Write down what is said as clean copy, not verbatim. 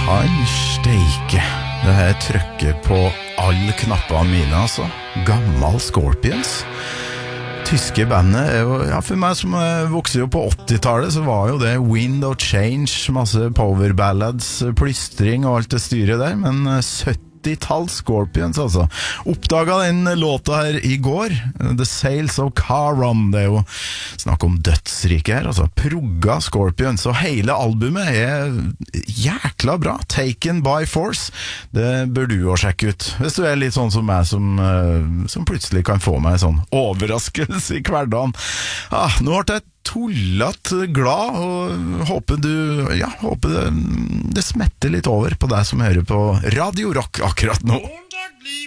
Han steike. Det her trykker på alle knappene mine, altså. Gammel Scorpions. Tyske bandet er jo, ja, for meg som vokste jo på 80-tallet, så var jo det Wind of Change, masse power ballads, plystring og alt det styret der, men 70-tall Scorpions, altså. Oppdaget den låta her i går, The Sails of Charon, det er jo snakk om dødsrike her, altså. Progga Scorpions, og hele albumet er jækla bra. Taken by Force, det bør du også sjekke ut. Hvis du er litt sånn som meg, som plutselig kan få meg sånn overraskelse i hverdagen. Nå ble jeg tullet glad, og håper det smetter litt over på deg som hører på Radio Rock akkurat nå.